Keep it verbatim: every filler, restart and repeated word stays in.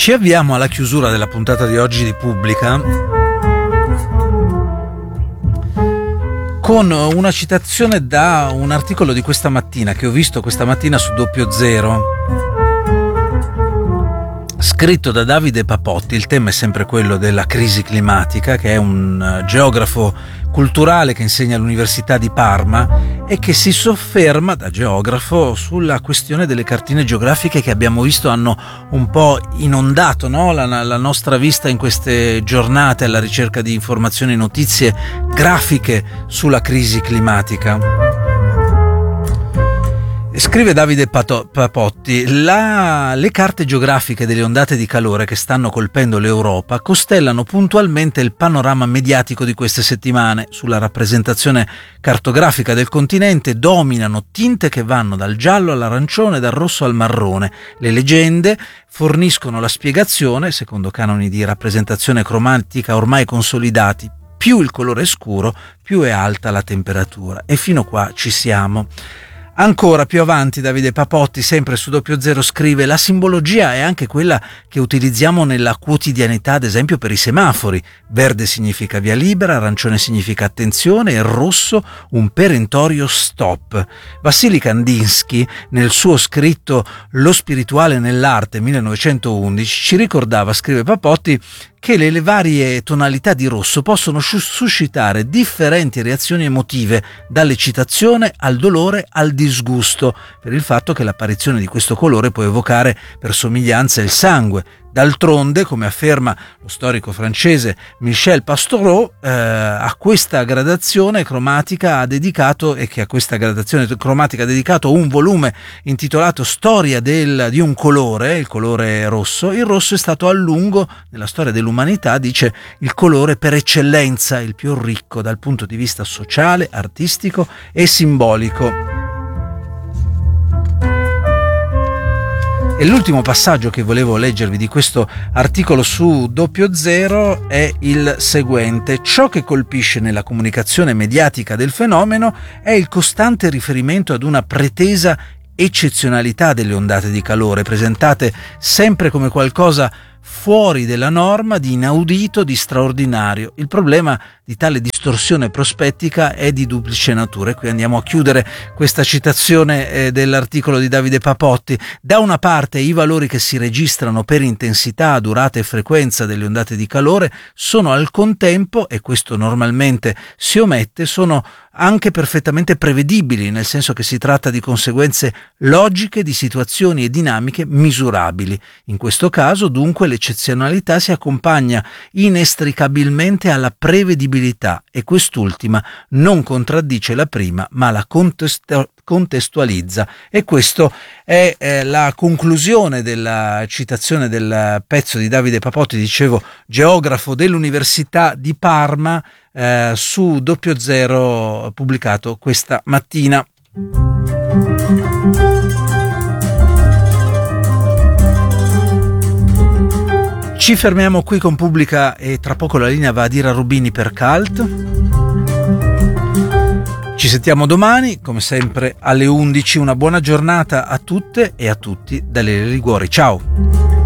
Ci avviamo alla chiusura della puntata di oggi di Pubblica con una citazione da un articolo di questa mattina che ho visto questa mattina su Doppio Zero, scritto da Davide Papotti. Il tema è sempre quello della crisi climatica, che è un geografo culturale che insegna all'Università di Parma e che si sofferma da geografo sulla questione delle cartine geografiche che abbiamo visto hanno un po' inondato, no? la, la nostra vista in queste giornate alla ricerca di informazioni e notizie grafiche sulla crisi climatica. Scrive Davide Pato- Papotti, la, le carte geografiche delle ondate di calore che stanno colpendo l'Europa costellano puntualmente il panorama mediatico di queste settimane. Sulla rappresentazione cartografica del continente dominano tinte che vanno dal giallo all'arancione, dal rosso al marrone. Le leggende forniscono la spiegazione, secondo canoni di rappresentazione cromatica ormai consolidati. Più il colore è scuro, più è alta la temperatura. E fino qua ci siamo. Ancora più avanti Davide Papotti, sempre su Doppio Zero, scrive: la simbologia è anche quella che utilizziamo nella quotidianità, ad esempio per i semafori. Verde significa via libera, arancione significa attenzione e rosso un perentorio stop. Vassili Kandinsky, nel suo scritto Lo spirituale nell'arte millenovecentoundici, ci ricordava, scrive Papotti, che le varie tonalità di rosso possono suscitare differenti reazioni emotive, dall'eccitazione al dolore al disgusto, per il fatto che l'apparizione di questo colore può evocare per somiglianza il sangue. D'altronde, come afferma lo storico francese Michel Pastoureau, eh, a questa gradazione cromatica ha dedicato e che a questa gradazione cromatica ha dedicato un volume intitolato Storia del, di un colore, il colore rosso. Il rosso è stato a lungo nella storia dell'umanità, dice, il colore per eccellenza, il più ricco dal punto di vista sociale, artistico e simbolico. E l'ultimo passaggio che volevo leggervi di questo articolo su Doppio Zero è il seguente: ciò che colpisce nella comunicazione mediatica del fenomeno è il costante riferimento ad una pretesa eccezionalità delle ondate di calore, presentate sempre come qualcosa fuori della norma, di inaudito, di straordinario. Il problema di tale distorsione prospettica è di duplice natura. E qui andiamo a chiudere questa citazione eh, dell'articolo di Davide Papotti. Da una parte i valori che si registrano per intensità, durata e frequenza delle ondate di calore sono al contempo, e questo normalmente si omette, sono anche perfettamente prevedibili, nel senso che si tratta di conseguenze logiche di situazioni e dinamiche misurabili. In questo caso, dunque, l'eccezionalità si accompagna inestricabilmente alla prevedibilità e quest'ultima non contraddice la prima, ma la contestu- contestualizza. E questo è eh, la conclusione della citazione del pezzo di Davide Papotti, dicevo, geografo dell'Università di Parma, eh, su Doppio Zero, pubblicato questa mattina. Ci fermiamo qui con Pubblica e tra poco la linea va a Dira Rubini per Cult. Ci sentiamo domani, come sempre, alle undici. Una buona giornata a tutte e a tutti da Lele Liguori. Ciao!